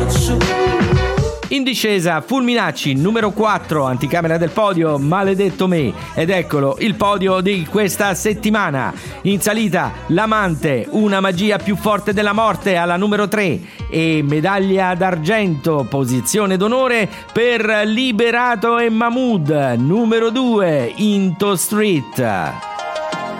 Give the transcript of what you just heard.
In discesa Fulminacci, numero 4, anticamera del podio, Maledetto me. Ed eccolo il podio di questa settimana. In salita L'amante, Una magia più forte della morte, alla numero 3. E medaglia d'argento, posizione d'onore per Liberato e Mahmood, numero 2, Into Street.